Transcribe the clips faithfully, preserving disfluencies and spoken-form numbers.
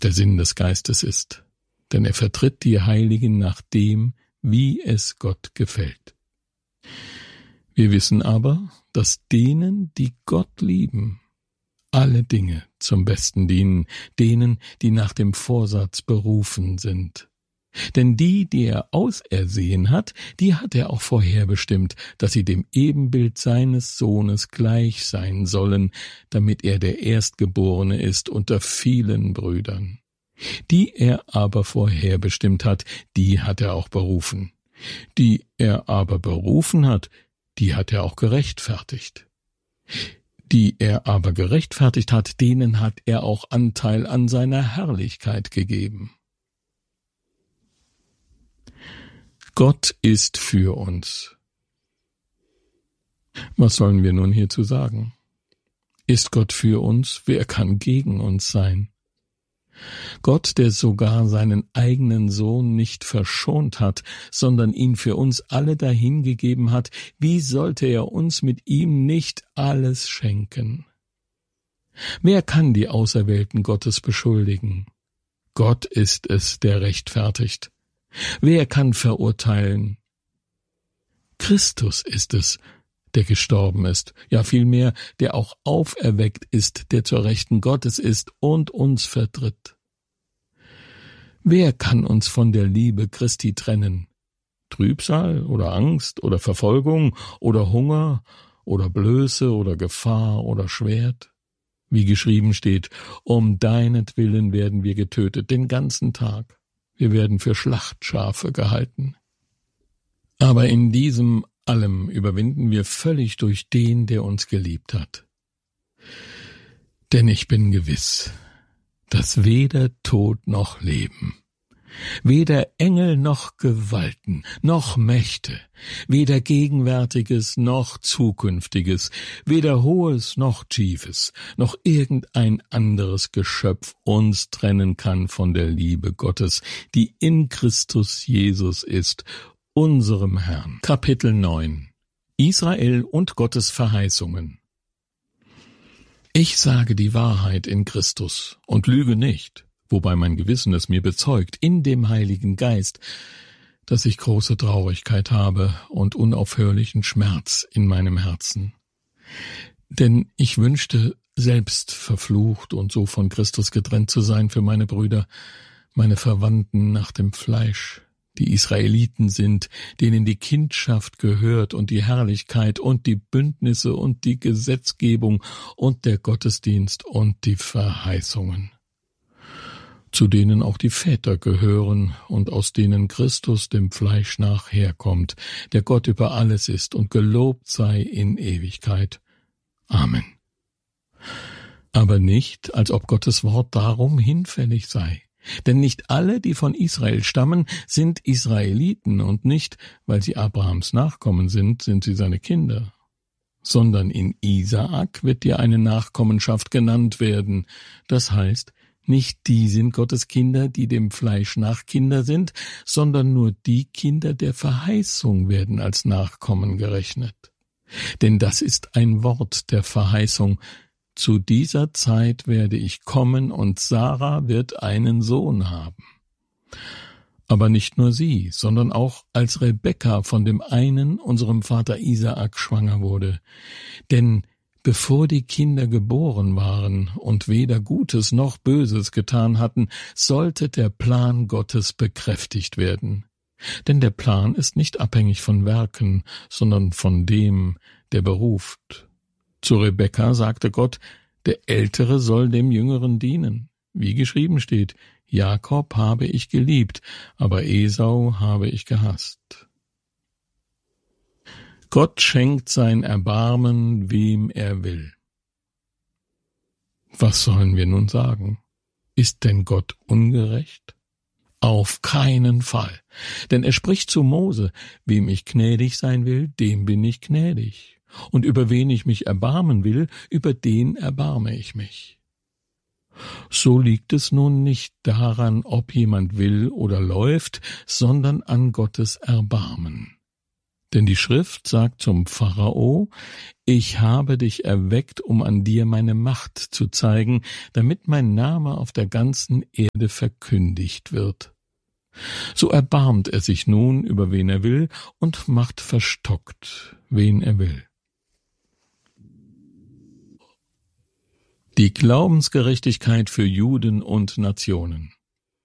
der Sinn des Geistes ist, denn er vertritt die Heiligen nach dem, wie es Gott gefällt. Wir wissen aber, dass denen, die Gott lieben, alle Dinge zum Besten dienen, denen, die nach dem Vorsatz berufen sind. Denn die, die er ausersehen hat, die hat er auch vorherbestimmt, dass sie dem Ebenbild seines Sohnes gleich sein sollen, damit er der Erstgeborene ist unter vielen Brüdern. Die er aber vorherbestimmt hat, die hat er auch berufen. Die er aber berufen hat, die hat er auch gerechtfertigt. Die er aber gerechtfertigt hat, denen hat er auch Anteil an seiner Herrlichkeit gegeben. Gott ist für uns. Was sollen wir nun hierzu sagen? Ist Gott für uns? Wer kann gegen uns sein? Gott, der sogar seinen eigenen Sohn nicht verschont hat, sondern ihn für uns alle dahingegeben hat, wie sollte er uns mit ihm nicht alles schenken? Wer kann die Auserwählten Gottes beschuldigen? Gott ist es, der rechtfertigt. Wer kann verurteilen? Christus ist es, der gestorben ist, ja vielmehr, der auch auferweckt ist, der zur Rechten Gottes ist und uns vertritt. Wer kann uns von der Liebe Christi trennen? Trübsal oder Angst oder Verfolgung oder Hunger oder Blöße oder Gefahr oder Schwert? Wie geschrieben steht, um deinetwillen werden wir getötet den ganzen Tag. Wir werden für Schlachtschafe gehalten. Aber in diesem allem überwinden wir völlig durch den, der uns geliebt hat. Denn ich bin gewiss, dass weder Tod noch Leben, weder Engel noch Gewalten, noch Mächte, weder Gegenwärtiges noch Zukünftiges, weder Hohes noch Tiefes, noch irgendein anderes Geschöpf uns trennen kann von der Liebe Gottes, die in Christus Jesus ist, unserem Herrn. Kapitel neun. Israel und Gottes Verheißungen. Ich sage die Wahrheit in Christus und lüge nicht, wobei mein Gewissen es mir bezeugt, in dem Heiligen Geist, dass ich große Traurigkeit habe und unaufhörlichen Schmerz in meinem Herzen. Denn ich wünschte, selbst verflucht und so von Christus getrennt zu sein für meine Brüder, meine Verwandten nach dem Fleisch, die Israeliten sind, denen die Kindschaft gehört und die Herrlichkeit und die Bündnisse und die Gesetzgebung und der Gottesdienst und die Verheißungen, zu denen auch die Väter gehören und aus denen Christus dem Fleisch nach herkommt, der Gott über alles ist und gelobt sei in Ewigkeit. Amen. Aber nicht, als ob Gottes Wort darum hinfällig sei. Denn nicht alle, die von Israel stammen, sind Israeliten, und nicht, weil sie Abrahams Nachkommen sind, sind sie seine Kinder. Sondern in Isaak wird dir eine Nachkommenschaft genannt werden. Das heißt, nicht die sind Gottes Kinder, die dem Fleisch nach Kinder sind, sondern nur die Kinder der Verheißung werden als Nachkommen gerechnet. Denn das ist ein Wort der Verheißung: Zu dieser Zeit werde ich kommen, und Sarah wird einen Sohn haben. Aber nicht nur sie, sondern auch als Rebekka von dem einen, unserem Vater Isaak, schwanger wurde. Denn bevor die Kinder geboren waren und weder Gutes noch Böses getan hatten, sollte der Plan Gottes bekräftigt werden. Denn der Plan ist nicht abhängig von Werken, sondern von dem, der beruft. Zu Rebekka sagte Gott, der Ältere soll dem Jüngeren dienen. Wie geschrieben steht, Jakob habe ich geliebt, aber Esau habe ich gehasst. Gott schenkt sein Erbarmen, wem er will. Was sollen wir nun sagen? Ist denn Gott ungerecht? Auf keinen Fall. Denn er spricht zu Mose, wem ich gnädig sein will, dem bin ich gnädig. Und über wen ich mich erbarmen will, über den erbarme ich mich. So liegt es nun nicht daran, ob jemand will oder läuft, sondern an Gottes Erbarmen. Denn die Schrift sagt zum Pharao: Ich habe dich erweckt, um an dir meine Macht zu zeigen, damit mein Name auf der ganzen Erde verkündigt wird. So erbarmt er sich nun, über wen er will, und macht verstockt, wen er will. Die Glaubensgerechtigkeit für Juden und Nationen.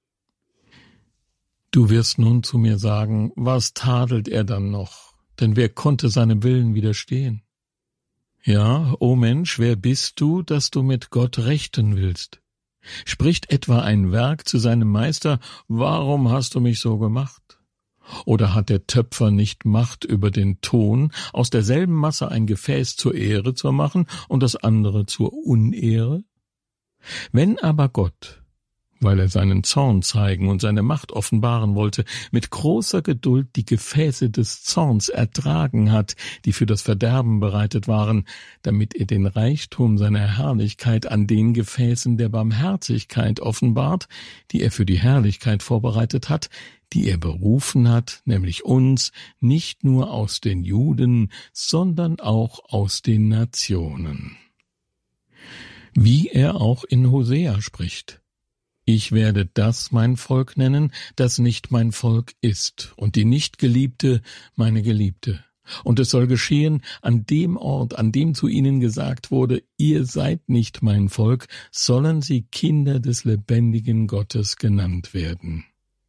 Du wirst nun zu mir sagen: Was tadelt er dann noch? Denn wer konnte seinem Willen widerstehen? Ja, o Mensch, wer bist du, dass du mit Gott rechten willst? Spricht etwa ein Werk zu seinem Meister: Warum hast du mich so gemacht? Oder hat der Töpfer nicht Macht über den Ton, aus derselben Masse ein Gefäß zur Ehre zu machen und das andere zur Unehre? Wenn aber Gott, weil er seinen Zorn zeigen und seine Macht offenbaren wollte, mit großer Geduld die Gefäße des Zorns ertragen hat, die für das Verderben bereitet waren, damit er den Reichtum seiner Herrlichkeit an den Gefäßen der Barmherzigkeit offenbart, die er für die Herrlichkeit vorbereitet hat, die er berufen hat, nämlich uns, nicht nur aus den Juden, sondern auch aus den Nationen. Wie er auch in Hosea spricht: Ich werde das mein Volk nennen, das nicht mein Volk ist, und die Nichtgeliebte meine Geliebte. Und es soll geschehen, an dem Ort, an dem zu ihnen gesagt wurde: Ihr seid nicht mein Volk, sollen sie Kinder des lebendigen Gottes genannt werden.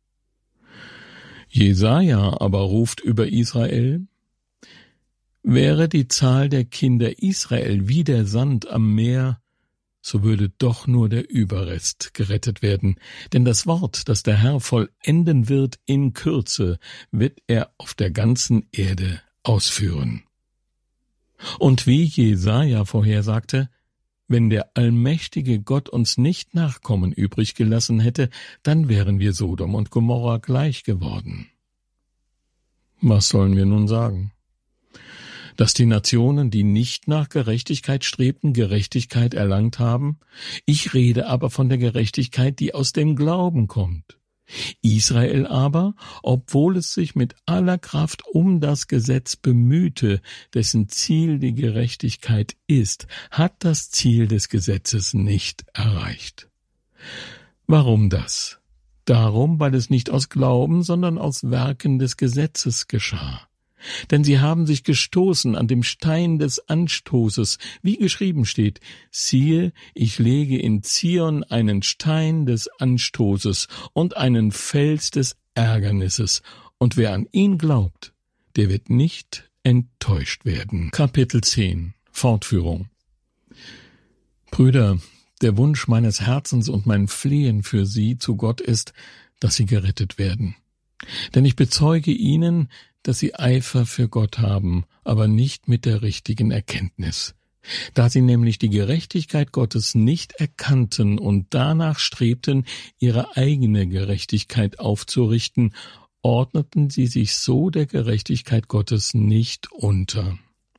Jesaja aber ruft über Israel: Wäre die Zahl der Kinder Israel wie der Sand am Meer, so würde doch nur der Überrest gerettet werden. Denn das Wort, das der Herr vollenden wird in Kürze, wird er auf der ganzen Erde ausführen. Und wie Jesaja vorhersagte: Wenn der allmächtige Gott uns nicht Nachkommen übrig gelassen hätte, dann wären wir Sodom und Gomorra gleich geworden. Was sollen wir nun sagen? Dass die Nationen, die nicht nach Gerechtigkeit strebten, Gerechtigkeit erlangt haben? Ich rede aber von der Gerechtigkeit, die aus dem Glauben kommt. Israel aber, obwohl es sich mit aller Kraft um das Gesetz bemühte, dessen Ziel die Gerechtigkeit ist, hat das Ziel des Gesetzes nicht erreicht. Warum das? Darum, weil es nicht aus Glauben, sondern aus Werken des Gesetzes geschah. Denn sie haben sich gestoßen an dem Stein des Anstoßes, wie geschrieben steht: Siehe, ich lege in Zion einen Stein des Anstoßes und einen Fels des Ärgernisses, und wer an ihn glaubt, der wird nicht enttäuscht werden. Kapitel zehn. Fortführung. Brüder, der Wunsch meines Herzens und mein Flehen für sie zu Gott ist, dass sie gerettet werden. Denn ich bezeuge ihnen, dass sie Eifer für Gott haben, aber nicht mit der richtigen Erkenntnis. Da sie nämlich die Gerechtigkeit Gottes nicht erkannten und danach strebten, ihre eigene Gerechtigkeit aufzurichten, ordneten sie sich so der Gerechtigkeit Gottes nicht unter.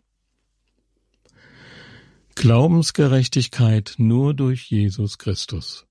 Glaubensgerechtigkeit nur durch Jesus Christus.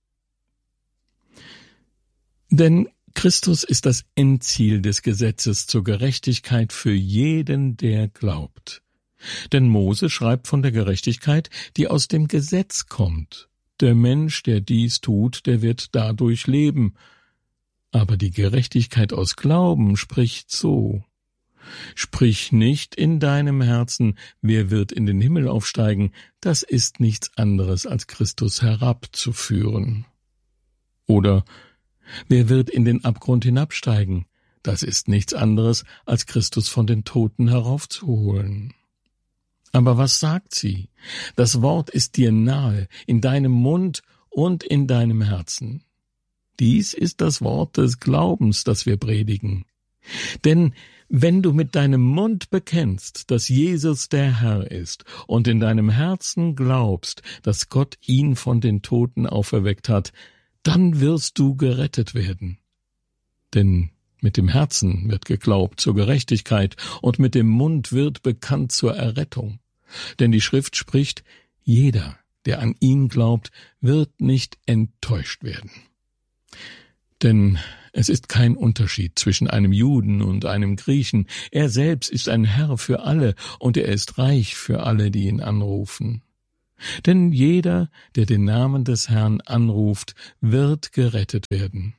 Denn Christus ist das Endziel des Gesetzes zur Gerechtigkeit für jeden, der glaubt. Denn Mose schreibt von der Gerechtigkeit, die aus dem Gesetz kommt. Der Mensch, der dies tut, der wird dadurch leben. Aber die Gerechtigkeit aus Glauben spricht so: Sprich nicht in deinem Herzen, wer wird in den Himmel aufsteigen, das ist nichts anderes als Christus herabzuführen. Oder: Wer wird in den Abgrund hinabsteigen? Das ist nichts anderes, als Christus von den Toten heraufzuholen. Aber was sagt sie? Das Wort ist dir nahe, in deinem Mund und in deinem Herzen. Dies ist das Wort des Glaubens, das wir predigen. Denn wenn du mit deinem Mund bekennst, dass Jesus der Herr ist, und in deinem Herzen glaubst, dass Gott ihn von den Toten auferweckt hat, dann wirst du gerettet werden. Denn mit dem Herzen wird geglaubt zur Gerechtigkeit und mit dem Mund wird bekannt zur Errettung. Denn die Schrift spricht: Jeder, der an ihn glaubt, wird nicht enttäuscht werden. Denn es ist kein Unterschied zwischen einem Juden und einem Griechen. Er selbst ist ein Herr für alle und er ist reich für alle, die ihn anrufen. Denn jeder, der den Namen des Herrn anruft, wird gerettet werden.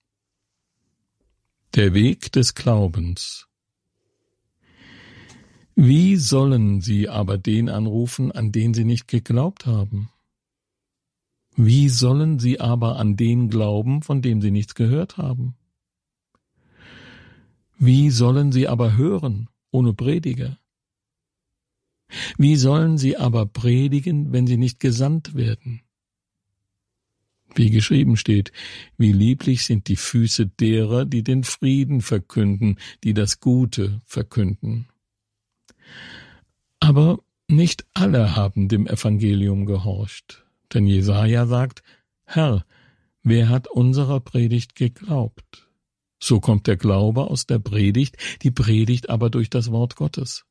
Der Weg des Glaubens. Wie sollen sie aber den anrufen, an den sie nicht geglaubt haben? Wie sollen sie aber an den glauben, von dem sie nichts gehört haben? Wie sollen sie aber hören, ohne Prediger? Wie sollen sie aber predigen, wenn sie nicht gesandt werden? Wie geschrieben steht, wie lieblich sind die Füße derer, die den Frieden verkünden, die das Gute verkünden. Aber nicht alle haben dem Evangelium gehorcht. Denn Jesaja sagt, Herr, wer hat unserer Predigt geglaubt? So kommt der Glaube aus der Predigt, die Predigt aber durch das Wort Gottes.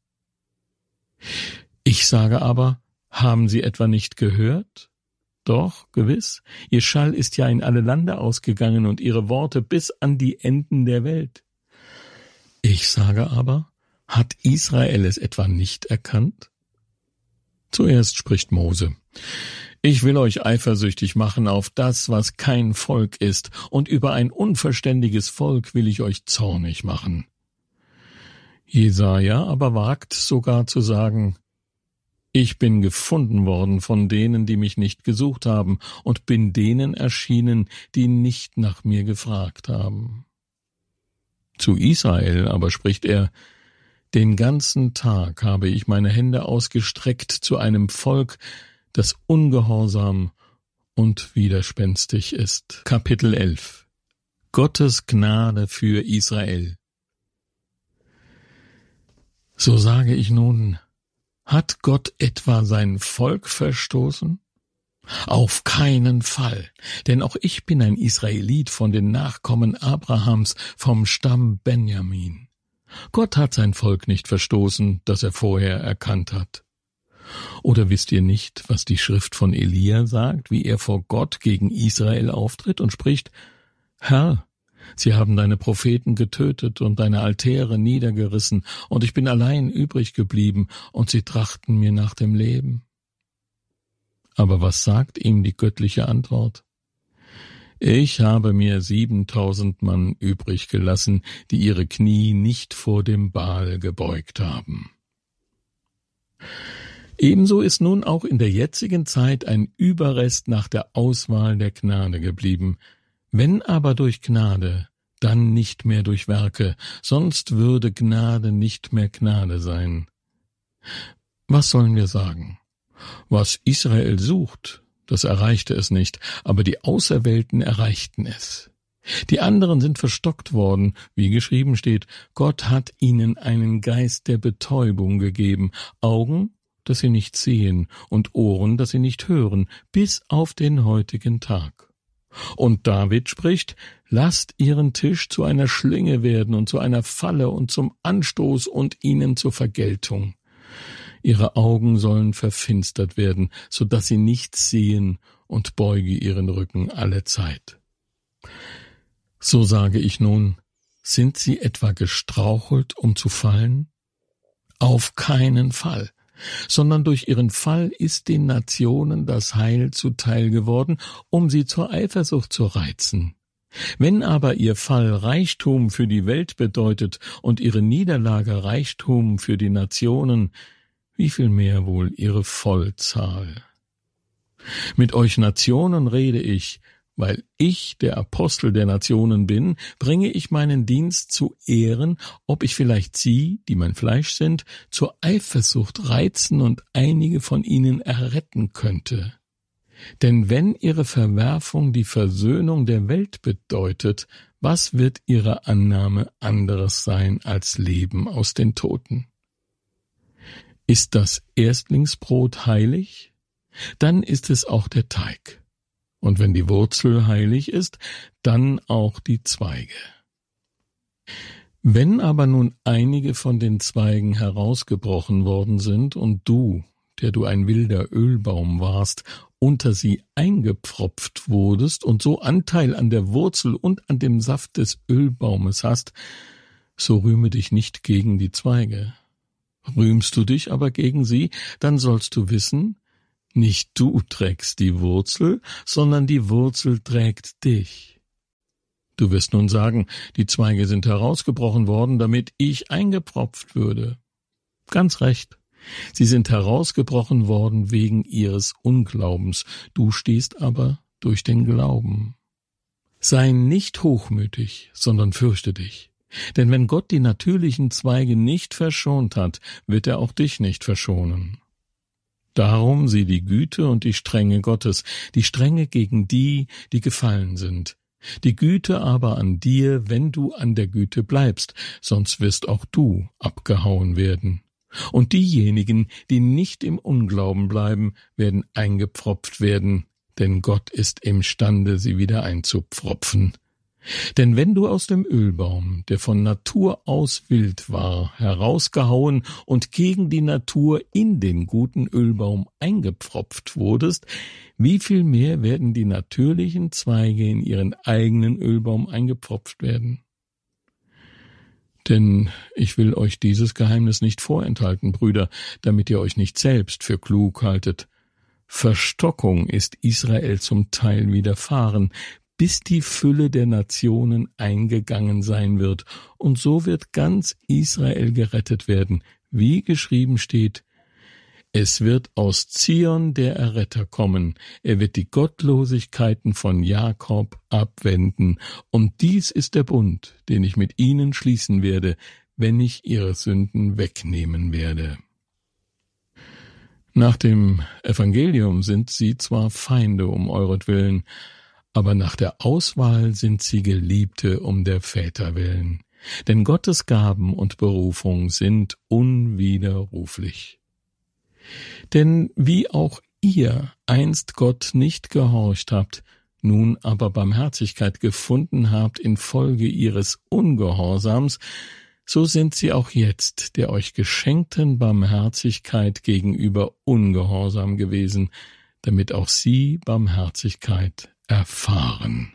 Ich sage aber, haben Sie etwa nicht gehört? Doch, gewiss, Ihr Schall ist ja in alle Lande ausgegangen und Ihre Worte bis an die Enden der Welt. Ich sage aber, hat Israel es etwa nicht erkannt? Zuerst spricht Mose. Ich will euch eifersüchtig machen auf das, was kein Volk ist, und über ein unverständiges Volk will ich euch zornig machen. Jesaja aber wagt sogar zu sagen, ich bin gefunden worden von denen, die mich nicht gesucht haben, und bin denen erschienen, die nicht nach mir gefragt haben. Zu Israel aber spricht er, den ganzen Tag habe ich meine Hände ausgestreckt zu einem Volk, das ungehorsam und widerspenstig ist. Kapitel elf. Gottes Gnade für Israel. So sage ich nun, hat Gott etwa sein Volk verstoßen? Auf keinen Fall, denn auch ich bin ein Israelit von den Nachkommen Abrahams vom Stamm Benjamin. Gott hat sein Volk nicht verstoßen, das er vorher erkannt hat. Oder wisst ihr nicht, was die Schrift von Elia sagt, wie er vor Gott gegen Israel auftritt und spricht, Herr, sie haben deine Propheten getötet und deine Altäre niedergerissen, und ich bin allein übrig geblieben, und sie trachten mir nach dem Leben. Aber was sagt ihm die göttliche Antwort? Ich habe mir siebentausend Mann übrig gelassen, die ihre Knie nicht vor dem Baal gebeugt haben. Ebenso ist nun auch in der jetzigen Zeit ein Überrest nach der Auswahl der Gnade geblieben. Wenn aber durch Gnade, dann nicht mehr durch Werke, sonst würde Gnade nicht mehr Gnade sein. Was sollen wir sagen? Was Israel sucht, das erreichte es nicht, aber die Auserwählten erreichten es. Die anderen sind verstockt worden, wie geschrieben steht, Gott hat ihnen einen Geist der Betäubung gegeben, Augen, dass sie nicht sehen, und Ohren, dass sie nicht hören, bis auf den heutigen Tag. Und David spricht, lasst ihren Tisch zu einer Schlinge werden und zu einer Falle und zum Anstoß und ihnen zur Vergeltung. Ihre Augen sollen verfinstert werden, so dass sie nichts sehen, und beuge ihren Rücken alle Zeit. So sage ich nun, sind sie etwa gestrauchelt, um zu fallen? Auf keinen Fall, sondern durch ihren Fall ist den Nationen das Heil zuteil geworden, um sie zur Eifersucht zu reizen. Wenn aber ihr Fall Reichtum für die Welt bedeutet und ihre Niederlage Reichtum für die Nationen, wie viel mehr wohl ihre Vollzahl? Mit euch Nationen rede ich, weil ich der Apostel der Nationen bin, bringe ich meinen Dienst zu Ehren, ob ich vielleicht sie, die mein Fleisch sind, zur Eifersucht reizen und einige von ihnen erretten könnte. Denn wenn ihre Verwerfung die Versöhnung der Welt bedeutet, was wird ihre Annahme anderes sein als Leben aus den Toten? Ist das Erstlingsbrot heilig? Dann ist es auch der Teig. Und wenn die Wurzel heilig ist, dann auch die Zweige. Wenn aber nun einige von den Zweigen herausgebrochen worden sind und du, der du ein wilder Ölbaum warst, unter sie eingepfropft wurdest und so Anteil an der Wurzel und an dem Saft des Ölbaumes hast, so rühme dich nicht gegen die Zweige. Rühmst du dich aber gegen sie, dann sollst du wissen, nicht du trägst die Wurzel, sondern die Wurzel trägt dich. Du wirst nun sagen, die Zweige sind herausgebrochen worden, damit ich eingepfropft würde. Ganz recht. Sie sind herausgebrochen worden wegen ihres Unglaubens, du stehst aber durch den Glauben. Sei nicht hochmütig, sondern fürchte dich. Denn wenn Gott die natürlichen Zweige nicht verschont hat, wird er auch dich nicht verschonen. Darum sieh die Güte und die Strenge Gottes, die Strenge gegen die, die gefallen sind. Die Güte aber an dir, wenn du an der Güte bleibst, sonst wirst auch du abgehauen werden. Und diejenigen, die nicht im Unglauben bleiben, werden eingepfropft werden, denn Gott ist imstande, sie wieder einzupfropfen. Denn wenn du aus dem Ölbaum, der von Natur aus wild war, herausgehauen und gegen die Natur in den guten Ölbaum eingepfropft wurdest, wie viel mehr werden die natürlichen Zweige in ihren eigenen Ölbaum eingepfropft werden? Denn ich will euch dieses Geheimnis nicht vorenthalten, Brüder, damit ihr euch nicht selbst für klug haltet. Verstockung ist Israel zum Teil widerfahren, bis die Fülle der Nationen eingegangen sein wird, und so wird ganz Israel gerettet werden, wie geschrieben steht, es wird aus Zion der Erretter kommen, er wird die Gottlosigkeiten von Jakob abwenden, und dies ist der Bund, den ich mit ihnen schließen werde, wenn ich ihre Sünden wegnehmen werde. Nach dem Evangelium sind sie zwar Feinde um euretwillen, aber nach der Auswahl sind sie Geliebte um der Väter willen. Denn Gottes Gaben und Berufung sind unwiderruflich. Denn wie auch ihr einst Gott nicht gehorcht habt, nun aber Barmherzigkeit gefunden habt infolge ihres Ungehorsams, so sind sie auch jetzt der euch geschenkten Barmherzigkeit gegenüber ungehorsam gewesen, damit auch sie Barmherzigkeit erfahren.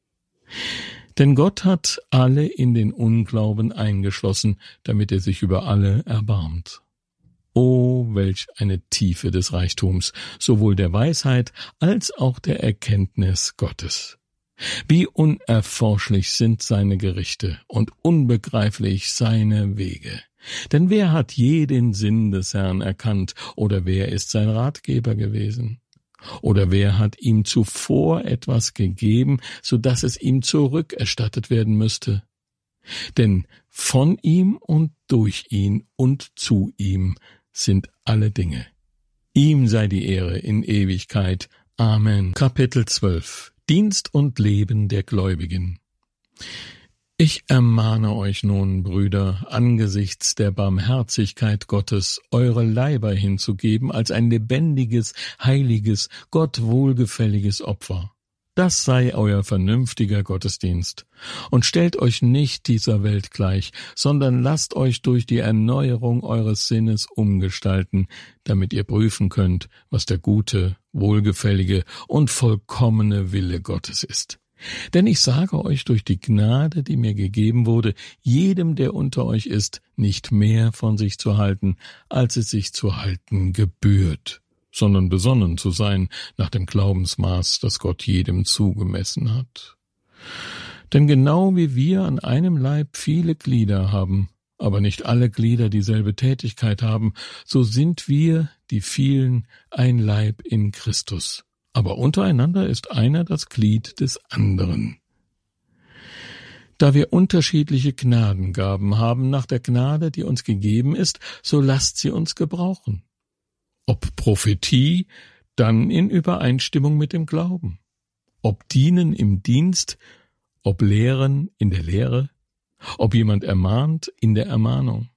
Denn Gott hat alle in den Unglauben eingeschlossen, damit er sich über alle erbarmt. O, welch eine Tiefe des Reichtums, sowohl der Weisheit als auch der Erkenntnis Gottes. Wie unerforschlich sind seine Gerichte und unbegreiflich seine Wege. Denn wer hat je den Sinn des Herrn erkannt, oder wer ist sein Ratgeber gewesen? Oder wer hat ihm zuvor etwas gegeben, so dass es ihm zurückerstattet werden müsste? Denn von ihm und durch ihn und zu ihm sind alle Dinge. Ihm sei die Ehre in Ewigkeit. Amen. Kapitel zwölf. Dienst und Leben der Gläubigen. Ich ermahne euch nun, Brüder, angesichts der Barmherzigkeit Gottes, eure Leiber hinzugeben als ein lebendiges, heiliges, Gott wohlgefälliges Opfer. Das sei euer vernünftiger Gottesdienst. Und stellt euch nicht dieser Welt gleich, sondern lasst euch durch die Erneuerung eures Sinnes umgestalten, damit ihr prüfen könnt, was der gute, wohlgefällige und vollkommene Wille Gottes ist. Denn ich sage euch durch die Gnade, die mir gegeben wurde, jedem, der unter euch ist, nicht mehr von sich zu halten, als es sich zu halten gebührt, sondern besonnen zu sein nach dem Glaubensmaß, das Gott jedem zugemessen hat. Denn genau wie wir an einem Leib viele Glieder haben, aber nicht alle Glieder dieselbe Tätigkeit haben, so sind wir, die vielen, ein Leib in Christus. Aber untereinander ist einer das Glied des anderen. Da wir unterschiedliche Gnadengaben haben nach der Gnade, die uns gegeben ist, so lasst sie uns gebrauchen. Ob Prophetie, dann in Übereinstimmung mit dem Glauben. Ob Dienen im Dienst, ob Lehren in der Lehre, ob jemand ermahnt in der Ermahnung.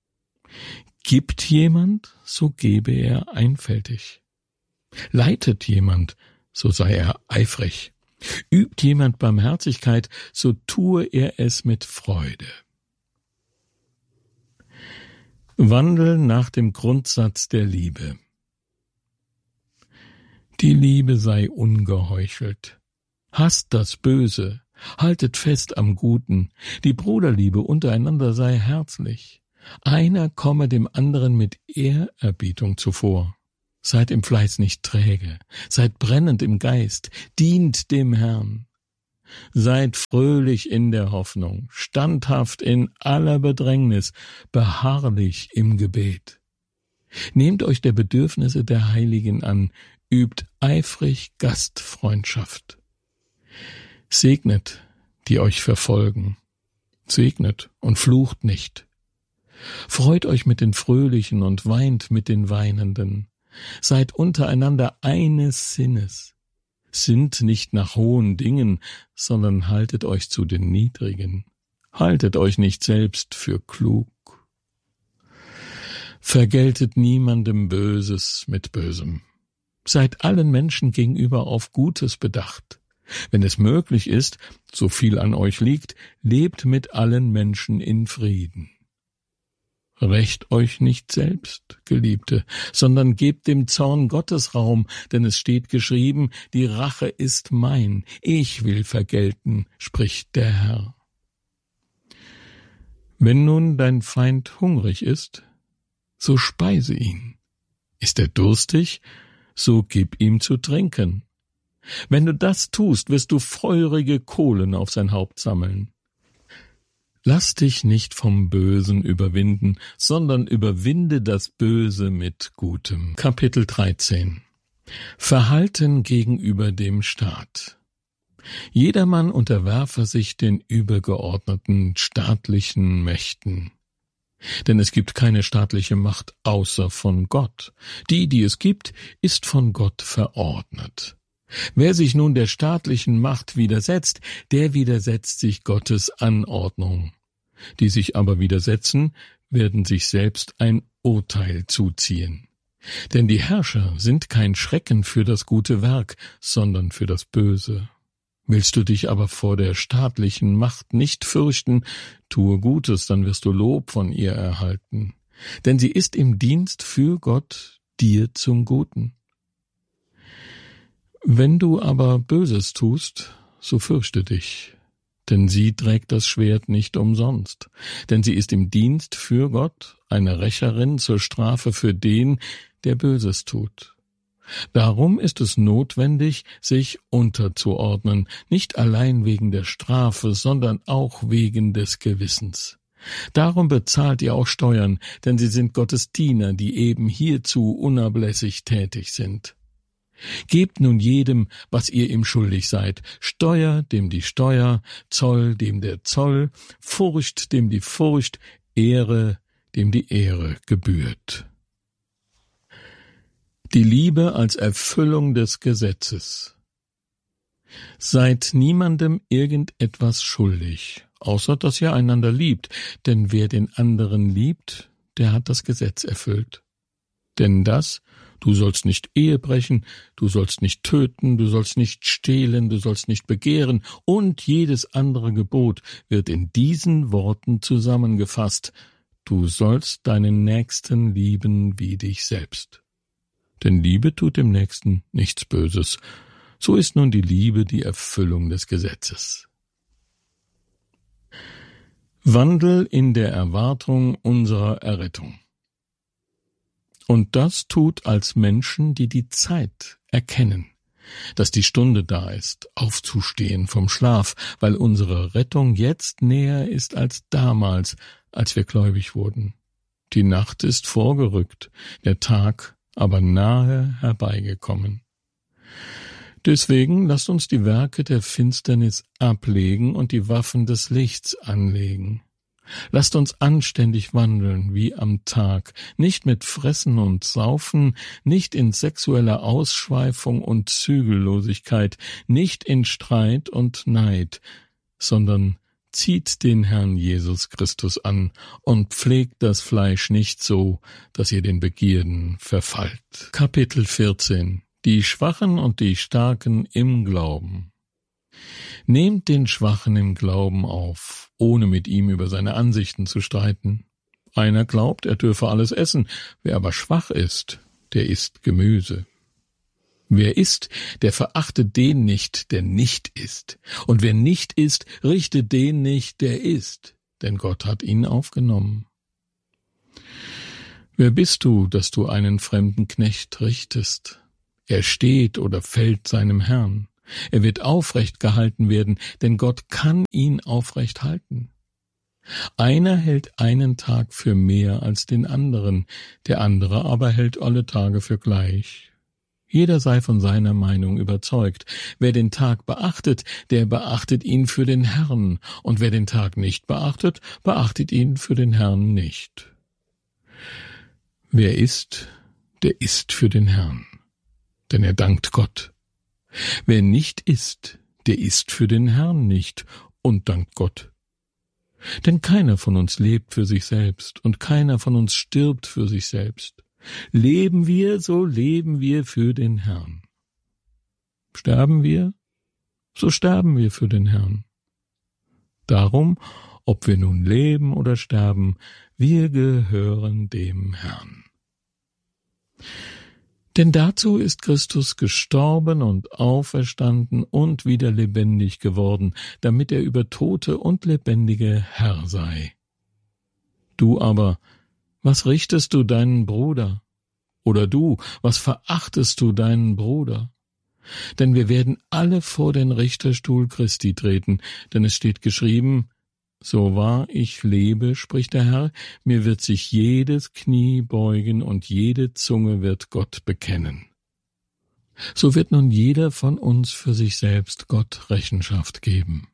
Gibt jemand, so gebe er einfältig. Leitet jemand, so sei er eifrig. Übt jemand Barmherzigkeit, so tue er es mit Freude. Wandel nach dem Grundsatz der Liebe. Die Liebe sei ungeheuchelt. Hasst das Böse, haltet fest am Guten. Die Bruderliebe untereinander sei herzlich. Einer komme dem anderen mit Ehrerbietung zuvor. Seid im Fleiß nicht träge, seid brennend im Geist, dient dem Herrn. Seid fröhlich in der Hoffnung, standhaft in aller Bedrängnis, beharrlich im Gebet. Nehmt euch der Bedürfnisse der Heiligen an, übt eifrig Gastfreundschaft. Segnet, die euch verfolgen, segnet und flucht nicht. Freut euch mit den Fröhlichen und weint mit den Weinenden. Seid untereinander eines Sinnes. Sinnt nicht nach hohen Dingen, sondern haltet euch zu den Niedrigen. Haltet euch nicht selbst für klug. Vergeltet niemandem Böses mit Bösem. Seid allen Menschen gegenüber auf Gutes bedacht. Wenn es möglich ist, so viel an euch liegt, lebt mit allen Menschen in Frieden. Rächt euch nicht selbst, Geliebte, sondern gebt dem Zorn Gottes Raum, denn es steht geschrieben, die Rache ist mein, ich will vergelten, spricht der Herr. Wenn nun dein Feind hungrig ist, so speise ihn. Ist er durstig, so gib ihm zu trinken. Wenn du das tust, wirst du feurige Kohlen auf sein Haupt sammeln. Lass dich nicht vom Bösen überwinden, sondern überwinde das Böse mit Gutem. Kapitel dreizehn. Verhalten gegenüber dem Staat. Jedermann unterwerfe sich den übergeordneten staatlichen Mächten. Denn es gibt keine staatliche Macht außer von Gott. Die, die es gibt, ist von Gott verordnet. Wer sich nun der staatlichen Macht widersetzt, der widersetzt sich Gottes Anordnung. Die sich aber widersetzen, werden sich selbst ein Urteil zuziehen. Denn die Herrscher sind kein Schrecken für das gute Werk, sondern für das Böse. Willst du dich aber vor der staatlichen Macht nicht fürchten, tue Gutes, dann wirst du Lob von ihr erhalten. Denn sie ist im Dienst für Gott, dir zum Guten. Wenn du aber Böses tust, so fürchte dich, denn sie trägt das Schwert nicht umsonst, denn sie ist im Dienst für Gott, eine Rächerin zur Strafe für den, der Böses tut. Darum ist es notwendig, sich unterzuordnen, nicht allein wegen der Strafe, sondern auch wegen des Gewissens. Darum bezahlt ihr auch Steuern, denn sie sind Gottes Diener, die eben hierzu unablässig tätig sind. Gebt nun jedem, was ihr ihm schuldig seid, Steuer, dem die Steuer, Zoll, dem der Zoll, Furcht, dem die Furcht, Ehre, dem die Ehre gebührt. Die Liebe als Erfüllung des Gesetzes. Seid niemandem irgendetwas schuldig, außer dass ihr einander liebt, denn wer den anderen liebt, der hat das Gesetz erfüllt. Denn das, du sollst nicht Ehe brechen, du sollst nicht töten, du sollst nicht stehlen, du sollst nicht begehren und jedes andere Gebot wird in diesen Worten zusammengefasst: Du sollst deinen Nächsten lieben wie dich selbst. Denn Liebe tut dem Nächsten nichts Böses. So ist nun die Liebe die Erfüllung des Gesetzes. Wandel in der Erwartung unserer Errettung. Und das tut als Menschen, die die Zeit erkennen, dass die Stunde da ist, aufzustehen vom Schlaf, weil unsere Rettung jetzt näher ist als damals, als wir gläubig wurden. Die Nacht ist vorgerückt, der Tag aber nahe herbeigekommen. Deswegen lasst uns die Werke der Finsternis ablegen und die Waffen des Lichts anlegen. Lasst uns anständig wandeln wie am Tag, nicht mit Fressen und Saufen, nicht in sexueller Ausschweifung und Zügellosigkeit, nicht in Streit und Neid, sondern zieht den Herrn Jesus Christus an und pflegt das Fleisch nicht so, dass ihr den Begierden verfallt. Kapitel vierzehn. Die Schwachen und die Starken im Glauben. Nehmt den Schwachen im Glauben auf, ohne mit ihm über seine Ansichten zu streiten. Einer glaubt, er dürfe alles essen, wer aber schwach ist, der isst Gemüse. Wer ist, der verachtet den nicht, der nicht ist. Und wer nicht ist, richtet den nicht, der ist, denn Gott hat ihn aufgenommen. Wer bist du, dass du einen fremden Knecht richtest? Er steht oder fällt seinem Herrn. Er wird aufrecht gehalten werden, denn Gott kann ihn aufrecht halten. Einer hält einen Tag für mehr als den anderen, der andere aber hält alle Tage für gleich. Jeder sei von seiner Meinung überzeugt. Wer den Tag beachtet, der beachtet ihn für den Herrn, und wer den Tag nicht beachtet, beachtet ihn für den Herrn nicht. Wer ist, der ist für den Herrn, denn er dankt Gott. Wer nicht ist, der ist für den Herrn nicht und dankt Gott. Denn keiner von uns lebt für sich selbst und keiner von uns stirbt für sich selbst. Leben wir, so leben wir für den Herrn. Sterben wir, so sterben wir für den Herrn. Darum, ob wir nun leben oder sterben, wir gehören dem Herrn. Denn dazu ist Christus gestorben und auferstanden und wieder lebendig geworden, damit er über Tote und Lebendige Herr sei. Du aber, was richtest du deinen Bruder? Oder du, was verachtest du deinen Bruder? Denn wir werden alle vor den Richterstuhl Christi treten, denn es steht geschrieben, so wahr ich lebe, spricht der Herr, mir wird sich jedes Knie beugen und jede Zunge wird Gott bekennen. So wird nun jeder von uns für sich selbst Gott Rechenschaft geben.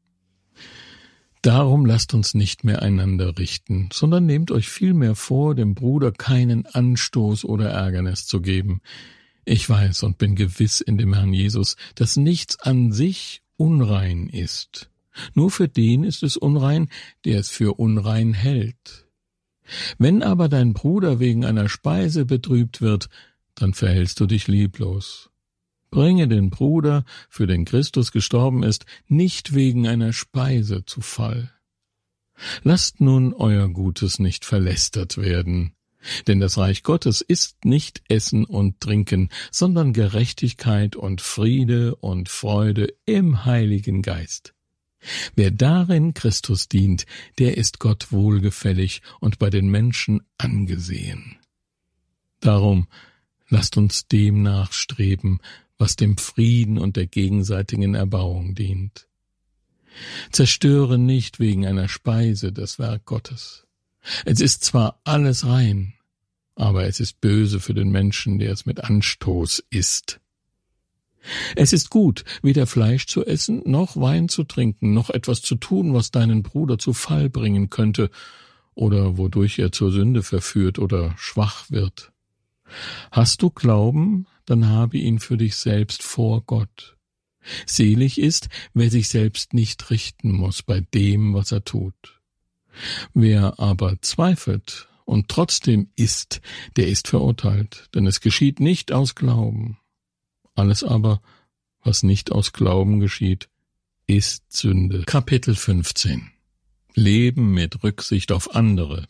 Darum lasst uns nicht mehr einander richten, sondern nehmt euch vielmehr vor, dem Bruder keinen Anstoß oder Ärgernis zu geben. Ich weiß und bin gewiss in dem Herrn Jesus, dass nichts an sich unrein ist. Nur für den ist es unrein, der es für unrein hält. Wenn aber dein Bruder wegen einer Speise betrübt wird, dann verhältst du dich lieblos. Bringe den Bruder, für den Christus gestorben ist, nicht wegen einer Speise zu Fall. Lasst nun euer Gutes nicht verlästert werden, denn das Reich Gottes ist nicht Essen und Trinken, sondern Gerechtigkeit und Friede und Freude im Heiligen Geist. Wer darin Christus dient, der ist Gott wohlgefällig und bei den Menschen angesehen. Darum lasst uns dem nachstreben, was dem Frieden und der gegenseitigen Erbauung dient. Zerstöre nicht wegen einer Speise das Werk Gottes. Es ist zwar alles rein, aber es ist böse für den Menschen, der es mit Anstoß isst. Es ist gut, weder Fleisch zu essen, noch Wein zu trinken, noch etwas zu tun, was deinen Bruder zu Fall bringen könnte oder wodurch er zur Sünde verführt oder schwach wird. Hast du Glauben, dann habe ihn für dich selbst vor Gott. Selig ist, wer sich selbst nicht richten muss bei dem, was er tut. Wer aber zweifelt und trotzdem isst, der ist verurteilt, denn es geschieht nicht aus Glauben. Alles aber, was nicht aus Glauben geschieht, ist Sünde. Kapitel fünfzehn. Leben mit Rücksicht auf andere.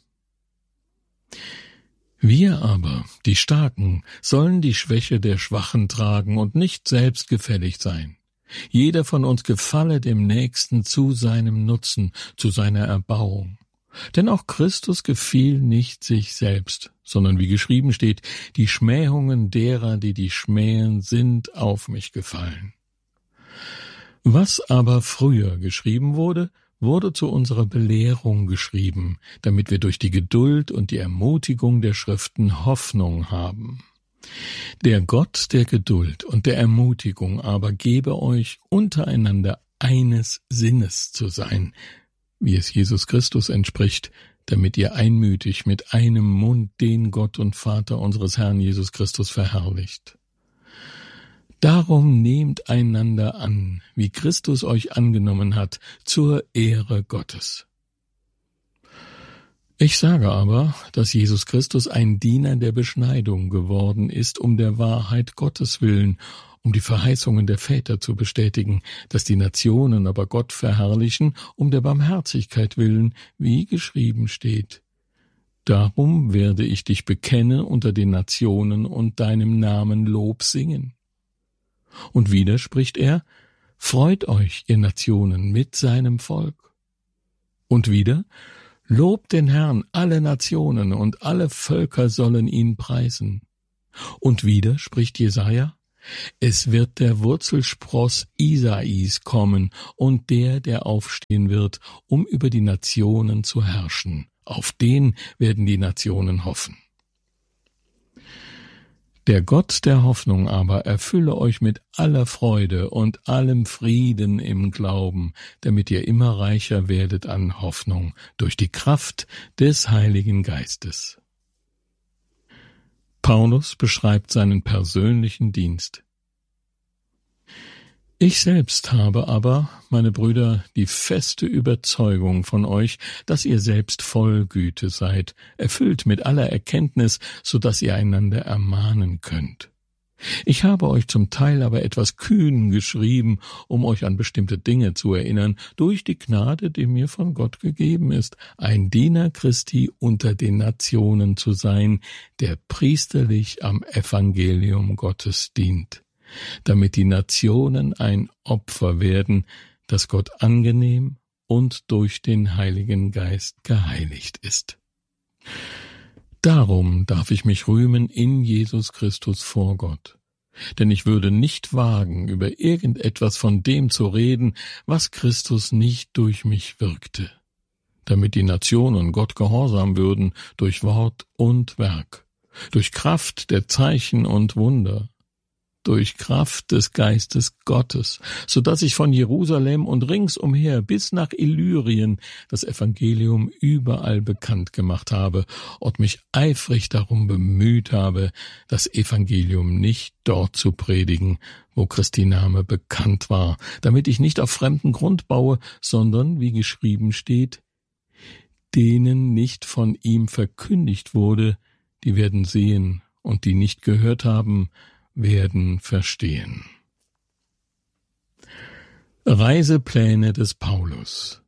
Wir aber, die Starken, sollen die Schwäche der Schwachen tragen und nicht selbstgefällig sein. Jeder von uns gefalle dem Nächsten zu seinem Nutzen, zu seiner Erbauung. Denn auch Christus gefiel nicht sich selbst, sondern wie geschrieben steht, die Schmähungen derer, die dich schmähen, sind auf mich gefallen. Was aber früher geschrieben wurde, wurde zu unserer Belehrung geschrieben, damit wir durch die Geduld und die Ermutigung der Schriften Hoffnung haben. Der Gott der Geduld und der Ermutigung aber gebe euch untereinander eines Sinnes zu sein, wie es Jesus Christus entspricht, damit ihr einmütig mit einem Mund den Gott und Vater unseres Herrn Jesus Christus verherrlicht. Darum nehmt einander an, wie Christus euch angenommen hat, zur Ehre Gottes. Ich sage aber, dass Jesus Christus ein Diener der Beschneidung geworden ist, um der Wahrheit Gottes willen, um die Verheißungen der Väter zu bestätigen, dass die Nationen aber Gott verherrlichen, um der Barmherzigkeit willen, wie geschrieben steht. Darum werde ich dich bekennen unter den Nationen und deinem Namen Lob singen. Und wieder spricht er: Freut euch, ihr Nationen, mit seinem Volk. Und wieder: Lobt den Herrn, alle Nationen, und alle Völker sollen ihn preisen. Und wieder spricht Jesaja: Es wird der Wurzelspross Isais kommen und der, der aufstehen wird, um über die Nationen zu herrschen. Auf den werden die Nationen hoffen. Der Gott der Hoffnung aber erfülle euch mit aller Freude und allem Frieden im Glauben, damit ihr immer reicher werdet an Hoffnung durch die Kraft des Heiligen Geistes. Paulus beschreibt seinen persönlichen Dienst. Ich selbst habe aber, meine Brüder, die feste Überzeugung von euch, dass ihr selbst voll Güte seid, erfüllt mit aller Erkenntnis, so dass ihr einander ermahnen könnt. Ich habe euch zum Teil aber etwas kühn geschrieben, um euch an bestimmte Dinge zu erinnern, durch die Gnade, die mir von Gott gegeben ist, ein Diener Christi unter den Nationen zu sein, der priesterlich am Evangelium Gottes dient, damit die Nationen ein Opfer werden, das Gott angenehm und durch den Heiligen Geist geheiligt ist. Darum darf ich mich rühmen in Jesus Christus vor Gott. Denn ich würde nicht wagen, über irgendetwas von dem zu reden, was Christus nicht durch mich wirkte, damit die Nationen Gott gehorsam würden durch Wort und Werk, durch Kraft der Zeichen und Wunder, durch Kraft des Geistes Gottes, so dass ich von Jerusalem und ringsumher bis nach Illyrien das Evangelium überall bekannt gemacht habe und mich eifrig darum bemüht habe, das Evangelium nicht dort zu predigen, wo Christi Name bekannt war, damit ich nicht auf fremden Grund baue, sondern, wie geschrieben steht, denen nicht von ihm verkündigt wurde, die werden sehen, und die nicht gehört haben, werden verstehen. Reisepläne des Paulus.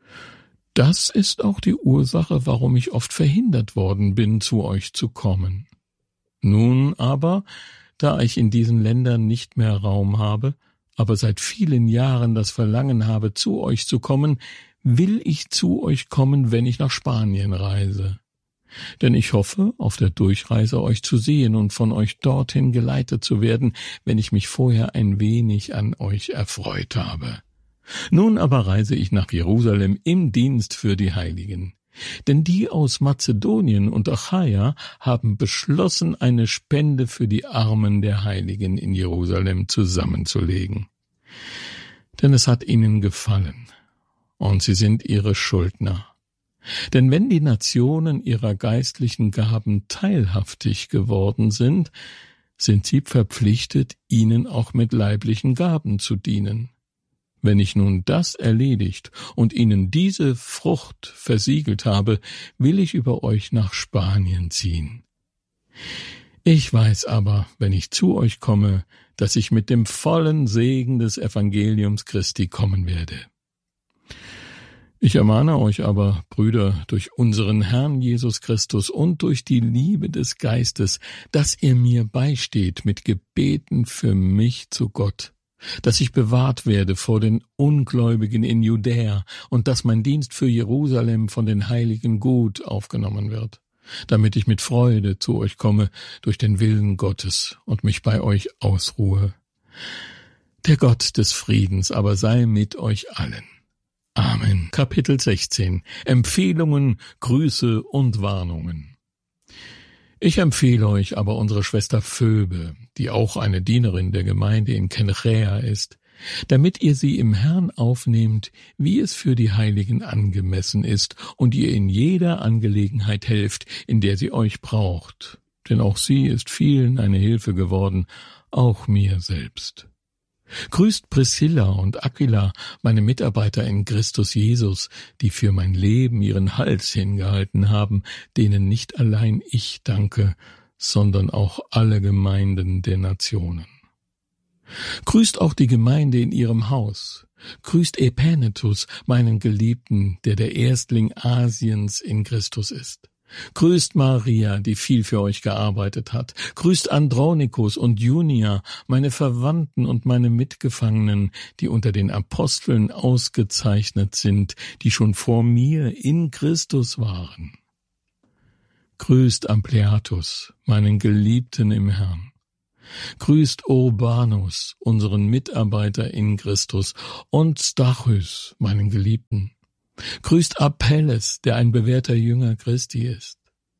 Das ist auch die Ursache, warum ich oft verhindert worden bin, zu euch zu kommen. Nun aber, da ich in diesen Ländern nicht mehr Raum habe, aber seit vielen Jahren das Verlangen habe, zu euch zu kommen, will ich zu euch kommen, wenn ich nach Spanien reise. Denn ich hoffe, auf der Durchreise euch zu sehen und von euch dorthin geleitet zu werden, wenn ich mich vorher ein wenig an euch erfreut habe. Nun aber reise ich nach Jerusalem im Dienst für die Heiligen. Denn die aus Mazedonien und Achaia haben beschlossen, eine Spende für die Armen der Heiligen in Jerusalem zusammenzulegen. Denn es hat ihnen gefallen, und sie sind ihre Schuldner. Denn wenn die Nationen ihrer geistlichen Gaben teilhaftig geworden sind, sind sie verpflichtet, ihnen auch mit leiblichen Gaben zu dienen. Wenn ich nun das erledigt und ihnen diese Frucht versiegelt habe, will ich über euch nach Spanien ziehen. Ich weiß aber, wenn ich zu euch komme, dass ich mit dem vollen Segen des Evangeliums Christi kommen werde. Ich ermahne euch aber, Brüder, durch unseren Herrn Jesus Christus und durch die Liebe des Geistes, dass ihr mir beisteht mit Gebeten für mich zu Gott, dass ich bewahrt werde vor den Ungläubigen in Judäa und dass mein Dienst für Jerusalem von den Heiligen gut aufgenommen wird, damit ich mit Freude zu euch komme durch den Willen Gottes und mich bei euch ausruhe. Der Gott des Friedens aber sei mit euch allen. Amen. Kapitel sechzehn. Empfehlungen, Grüße und Warnungen. Ich empfehle euch aber unsere Schwester Phoebe, die auch eine Dienerin der Gemeinde in Kenchräa ist, damit ihr sie im Herrn aufnehmt, wie es für die Heiligen angemessen ist, und ihr in jeder Angelegenheit helft, in der sie euch braucht. Denn auch sie ist vielen eine Hilfe geworden, auch mir selbst. Grüßt Priscilla und Aquila, meine Mitarbeiter in Christus Jesus, die für mein Leben ihren Hals hingehalten haben, denen nicht allein ich danke, sondern auch alle Gemeinden der Nationen. Grüßt auch die Gemeinde in ihrem Haus. Grüßt Epanetus, meinen Geliebten, der der Erstling Asiens in Christus ist. Grüßt Maria, die viel für euch gearbeitet hat. Grüßt Andronikus und Junia, meine Verwandten und meine Mitgefangenen, die unter den Aposteln ausgezeichnet sind, die schon vor mir in Christus waren. Grüßt Ampliatus, meinen Geliebten im Herrn. Grüßt Urbanus, unseren Mitarbeiter in Christus, und Stachys, meinen Geliebten. Grüßt Apelles, der ein bewährter Jünger Christi ist.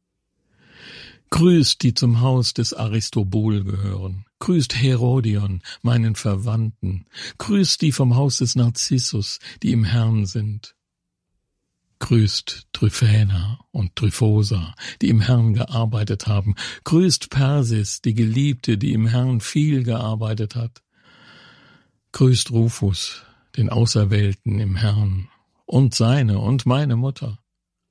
Grüßt, die zum Haus des Aristobul gehören. Grüßt Herodion, meinen Verwandten. Grüßt die vom Haus des Narzissus, die im Herrn sind. Grüßt Tryphäna und Tryphosa, die im Herrn gearbeitet haben. Grüßt Persis, die Geliebte, die im Herrn viel gearbeitet hat. Grüßt Rufus, den Auserwählten im Herrn, und seine und meine Mutter.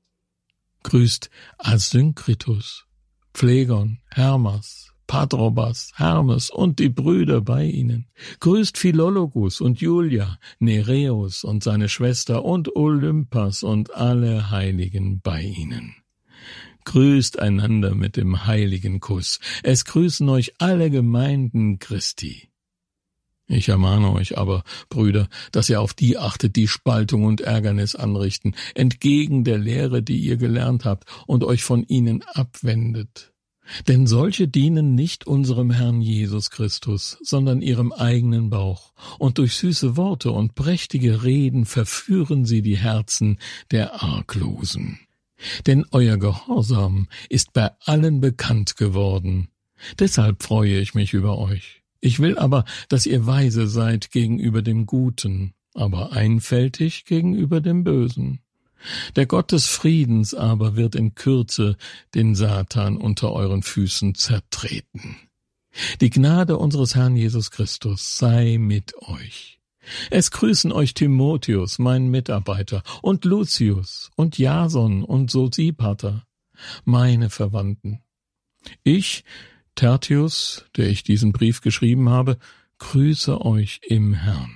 Grüßt Asynkritus, Phlegon, Hermas, Patrobas, Hermes und die Brüder bei ihnen. Grüßt Philologus und Julia, Nereus und seine Schwester und Olympas und alle Heiligen bei ihnen. Grüßt einander mit dem heiligen Kuss. Es grüßen euch alle Gemeinden Christi. Ich ermahne euch aber, Brüder, dass ihr auf die achtet, die Spaltung und Ärgernis anrichten, entgegen der Lehre, die ihr gelernt habt, und euch von ihnen abwendet. Denn solche dienen nicht unserem Herrn Jesus Christus, sondern ihrem eigenen Bauch, und durch süße Worte und prächtige Reden verführen sie die Herzen der Arglosen. Denn euer Gehorsam ist bei allen bekannt geworden. Deshalb freue ich mich über euch. Ich will aber, dass ihr weise seid gegenüber dem Guten, aber einfältig gegenüber dem Bösen. Der Gott des Friedens aber wird in Kürze den Satan unter euren Füßen zertreten. Die Gnade unseres Herrn Jesus Christus sei mit euch. Es grüßen euch Timotheus, mein Mitarbeiter, und Lucius und Jason und Sosipater, meine Verwandten. Ich, Tertius, der ich diesen Brief geschrieben habe, grüße euch im Herrn.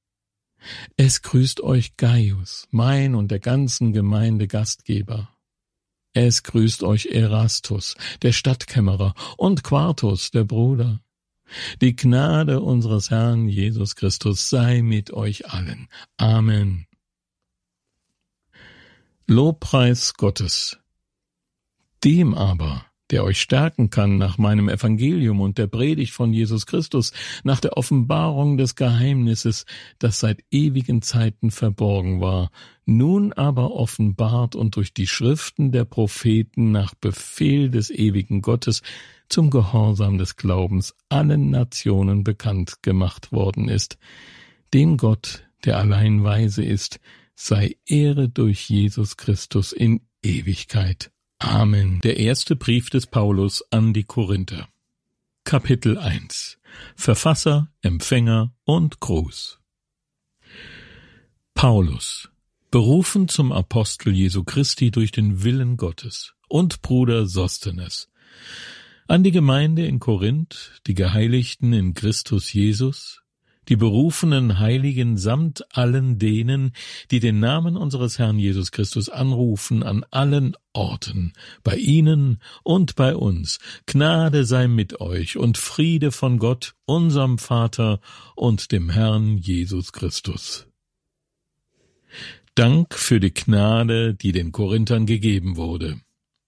Es grüßt euch Gaius, mein und der ganzen Gemeinde Gastgeber. Es grüßt euch Erastus, der Stadtkämmerer, und Quartus, der Bruder. Die Gnade unseres Herrn Jesus Christus sei mit euch allen. Amen. Lobpreis Gottes. Dem aber, der euch stärken kann nach meinem Evangelium und der Predigt von Jesus Christus, nach der Offenbarung des Geheimnisses, das seit ewigen Zeiten verborgen war, nun aber offenbart und durch die Schriften der Propheten nach Befehl des ewigen Gottes zum Gehorsam des Glaubens allen Nationen bekannt gemacht worden ist. Dem Gott, der allein weise ist, sei Ehre durch Jesus Christus in Ewigkeit. Amen. Der erste Brief des Paulus an die Korinther. Kapitel eins. Verfasser, Empfänger und Gruß. Paulus, berufen zum Apostel Jesu Christi durch den Willen Gottes, und Bruder Sostenes, an die Gemeinde in Korinth, die Geheiligten in Christus Jesus, die berufenen Heiligen samt allen denen, die den Namen unseres Herrn Jesus Christus anrufen, an allen Orten, bei ihnen und bei uns. Gnade sei mit euch und Friede von Gott, unserem Vater und dem Herrn Jesus Christus. Dank für die Gnade, die den Korinthern gegeben wurde.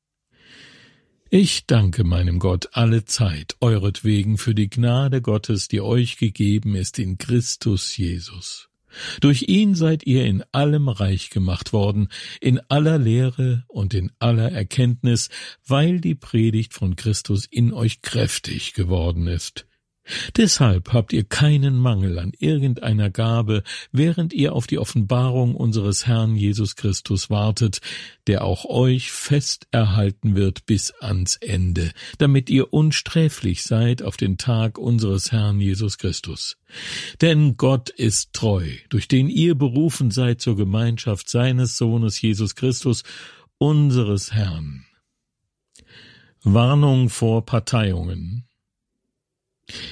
Ich danke meinem Gott alle Zeit, euretwegen für die Gnade Gottes, die euch gegeben ist in Christus Jesus. Durch ihn seid ihr in allem reich gemacht worden, in aller Lehre und in aller Erkenntnis, weil die Predigt von Christus in euch kräftig geworden ist. Deshalb habt ihr keinen Mangel an irgendeiner Gabe, während ihr auf die Offenbarung unseres Herrn Jesus Christus wartet, der auch euch fest erhalten wird bis ans Ende, damit ihr unsträflich seid auf den Tag unseres Herrn Jesus Christus. Denn Gott ist treu, durch den ihr berufen seid zur Gemeinschaft seines Sohnes Jesus Christus, unseres Herrn. Warnung vor Parteiungen.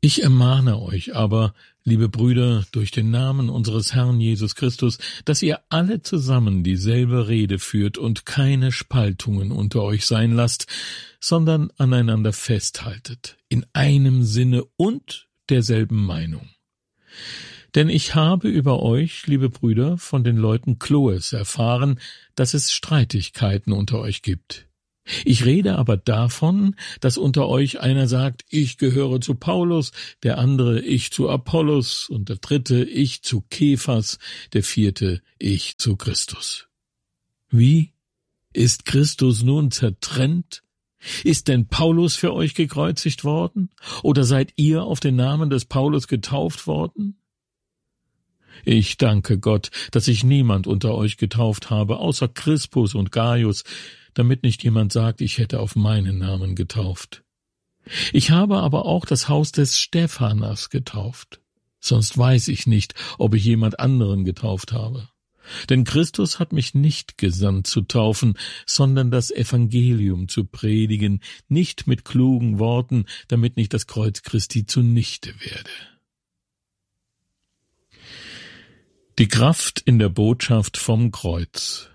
Ich ermahne euch aber, liebe Brüder, durch den Namen unseres Herrn Jesus Christus, dass ihr alle zusammen dieselbe Rede führt und keine Spaltungen unter euch sein lasst, sondern aneinander festhaltet, in einem Sinne und derselben Meinung. Denn ich habe über euch, liebe Brüder, von den Leuten Chloes erfahren, dass es Streitigkeiten unter euch gibt. Ich rede aber davon, dass unter euch einer sagt, ich gehöre zu Paulus, der andere, ich zu Apollos, und der dritte, ich zu Kephas, der vierte, ich zu Christus. Wie? Ist Christus nun zertrennt? Ist denn Paulus für euch gekreuzigt worden? Oder seid ihr auf den Namen des Paulus getauft worden? Ich danke Gott, dass ich niemand unter euch getauft habe, außer Crispus und Gaius, damit nicht jemand sagt, ich hätte auf meinen Namen getauft. Ich habe aber auch das Haus des Stephanas getauft. Sonst weiß ich nicht, ob ich jemand anderen getauft habe. Denn Christus hat mich nicht gesandt zu taufen, sondern das Evangelium zu predigen, nicht mit klugen Worten, damit nicht das Kreuz Christi zunichte werde. Die Kraft in der Botschaft vom Kreuz.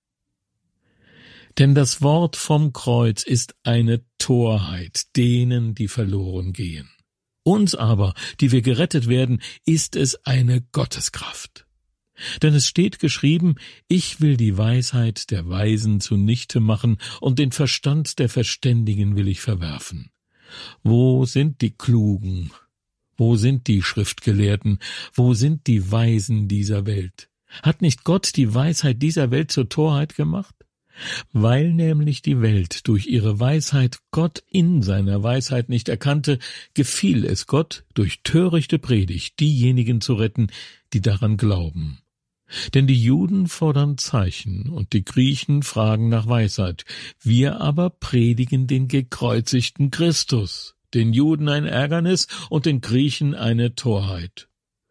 Denn das Wort vom Kreuz ist eine Torheit denen, die verloren gehen. Uns aber, die wir gerettet werden, ist es eine Gotteskraft. Denn es steht geschrieben, ich will die Weisheit der Weisen zunichte machen und den Verstand der Verständigen will ich verwerfen. Wo sind die Klugen? Wo sind die Schriftgelehrten? Wo sind die Weisen dieser Welt? Hat nicht Gott die Weisheit dieser Welt zur Torheit gemacht? Weil nämlich die Welt durch ihre Weisheit Gott in seiner Weisheit nicht erkannte, gefiel es Gott, durch törichte Predigt diejenigen zu retten, die daran glauben. Denn die Juden fordern Zeichen und die Griechen fragen nach Weisheit. Wir aber predigen den gekreuzigten Christus, den Juden ein Ärgernis und den Griechen eine Torheit.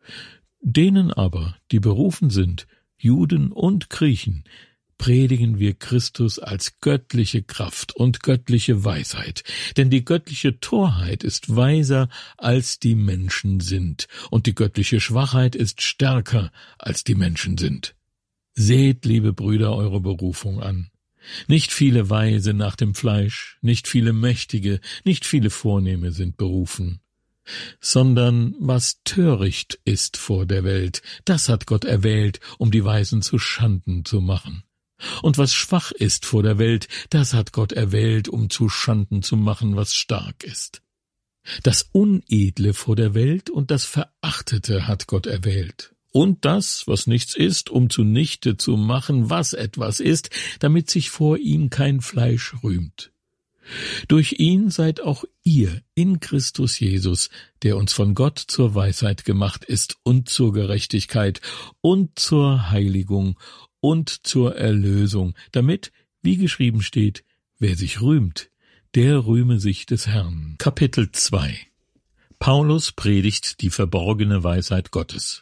Denen aber, die berufen sind, Juden und Griechen, predigen wir Christus als göttliche Kraft und göttliche Weisheit, denn die göttliche Torheit ist weiser, als die Menschen sind, und die göttliche Schwachheit ist stärker, als die Menschen sind. Seht, liebe Brüder, eure Berufung an. Nicht viele Weise nach dem Fleisch, nicht viele Mächtige, nicht viele Vornehme sind berufen, sondern was töricht ist vor der Welt, das hat Gott erwählt, um die Weisen zu Schanden zu machen. Und was schwach ist vor der Welt, das hat Gott erwählt, um zu Schanden zu machen, was stark ist. Das Unedle vor der Welt und das Verachtete hat Gott erwählt. Und das, was nichts ist, um zunichte zu machen, was etwas ist, damit sich vor ihm kein Fleisch rühmt. Durch ihn seid auch ihr in Christus Jesus, der uns von Gott zur Weisheit gemacht ist und zur Gerechtigkeit und zur Heiligung und zur Erlösung, damit, wie geschrieben steht, wer sich rühmt, der rühme sich des Herrn. Kapitel zwei. Paulus predigt die verborgene Weisheit Gottes.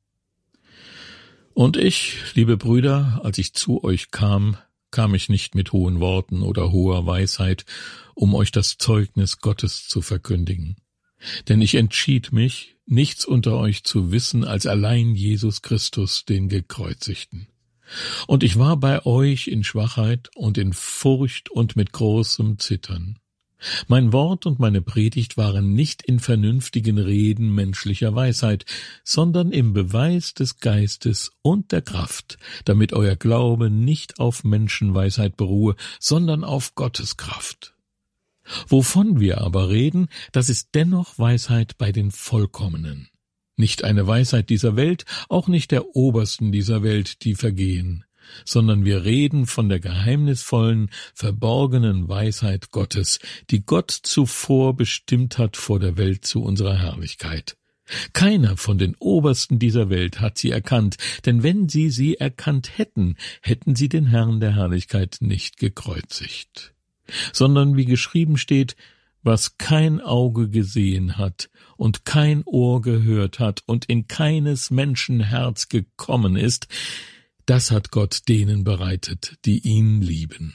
Und ich, liebe Brüder, als ich zu euch kam, kam ich nicht mit hohen Worten oder hoher Weisheit, um euch das Zeugnis Gottes zu verkündigen. Denn ich entschied mich, nichts unter euch zu wissen als allein Jesus Christus, den Gekreuzigten. Und ich war bei euch in Schwachheit und in Furcht und mit großem Zittern. Mein Wort und meine Predigt waren nicht in vernünftigen Reden menschlicher Weisheit, sondern im Beweis des Geistes und der Kraft, damit euer Glaube nicht auf Menschenweisheit beruhe, sondern auf Gottes Kraft. Wovon wir aber reden, das ist dennoch Weisheit bei den Vollkommenen. Nicht eine Weisheit dieser Welt, auch nicht der Obersten dieser Welt, die vergehen, sondern wir reden von der geheimnisvollen, verborgenen Weisheit Gottes, die Gott zuvor bestimmt hat vor der Welt zu unserer Herrlichkeit. Keiner von den Obersten dieser Welt hat sie erkannt, denn wenn sie sie erkannt hätten, hätten sie den Herrn der Herrlichkeit nicht gekreuzigt. Sondern wie geschrieben steht, was kein Auge gesehen hat und kein Ohr gehört hat und in keines Menschen Herz gekommen ist, das hat Gott denen bereitet, die ihn lieben.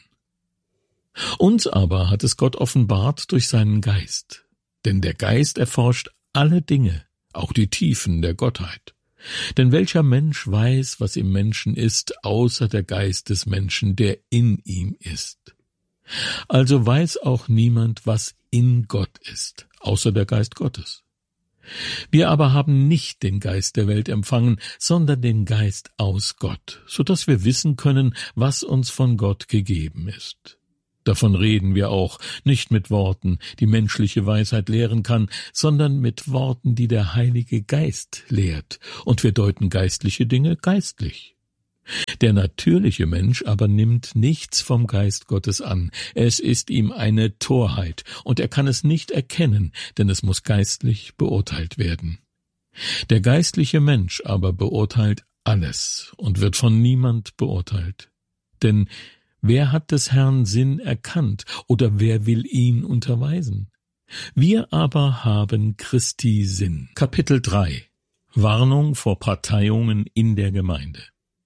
Uns aber hat es Gott offenbart durch seinen Geist, denn der Geist erforscht alle Dinge, auch die Tiefen der Gottheit. Denn welcher Mensch weiß, was im Menschen ist, außer der Geist des Menschen, der in ihm ist? Also weiß auch niemand, was in Gott ist, außer der Geist Gottes. Wir aber haben nicht den Geist der Welt empfangen, sondern den Geist aus Gott, so dass wir wissen können, was uns von Gott gegeben ist. Davon reden wir auch, nicht mit Worten, die menschliche Weisheit lehren kann, sondern mit Worten, die der Heilige Geist lehrt, und wir deuten geistliche Dinge geistlich. Der natürliche Mensch aber nimmt nichts vom Geist Gottes an. Es ist ihm eine Torheit, und er kann es nicht erkennen, denn es muss geistlich beurteilt werden. Der geistliche Mensch aber beurteilt alles und wird von niemand beurteilt. Denn wer hat des Herrn Sinn erkannt, oder wer will ihn unterweisen? Wir aber haben Christi Sinn. Kapitel drei. Warnung vor Parteiungen in der Gemeinde.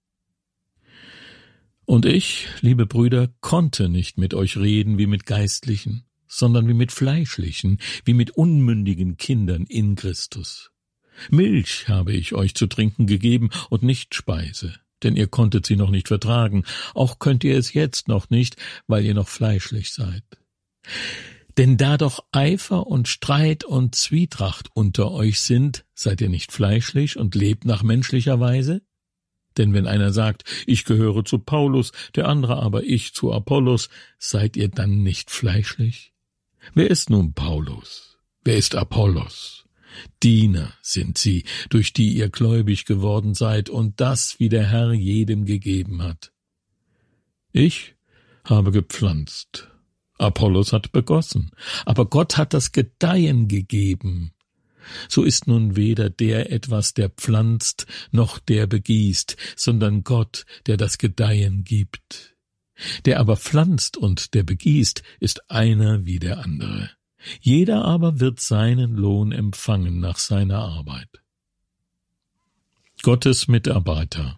Und ich, liebe Brüder, konnte nicht mit euch reden wie mit Geistlichen, sondern wie mit Fleischlichen, wie mit unmündigen Kindern in Christus. Milch habe ich euch zu trinken gegeben und nicht Speise, denn ihr konntet sie noch nicht vertragen, auch könnt ihr es jetzt noch nicht, weil ihr noch fleischlich seid. Denn da doch Eifer und Streit und Zwietracht unter euch sind, seid ihr nicht fleischlich und lebt nach menschlicher Weise? Denn wenn einer sagt, ich gehöre zu Paulus, der andere aber ich zu Apollos, seid ihr dann nicht fleischlich? Wer ist nun Paulus? Wer ist Apollos? Diener sind sie, durch die ihr gläubig geworden seid, und das, wie der Herr jedem gegeben hat. Ich habe gepflanzt, Apollos hat begossen, aber Gott hat das Gedeihen gegeben. So ist nun weder der etwas, der pflanzt, noch der begießt, sondern Gott, der das Gedeihen gibt. Der aber pflanzt und der begießt, ist einer wie der andere. Jeder aber wird seinen Lohn empfangen nach seiner Arbeit. Gottes Mitarbeiter.